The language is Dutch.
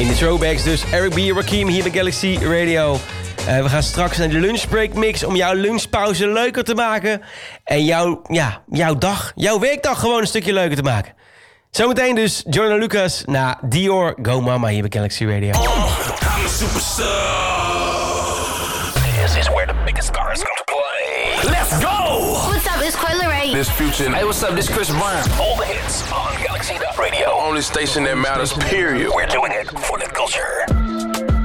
In de throwbacks dus Eric B. Rakim hier bij Galaxy Radio. We gaan straks naar de lunchbreak mix om jouw lunchpauze leuker te maken. En jouw dag, jouw werkdag gewoon een stukje leuker te maken. Zometeen dus Jordan Lucas na Dior Go Mama hier bij Galaxy Radio. I'm a superstar. This is where the biggest cars come to play. Let's go! What's up, it's Coi Leray. This Future. Hey, what's up, this Chris Brown. All the hits on Galaxy Radio. Only station that matters, period. We're doing it for the culture.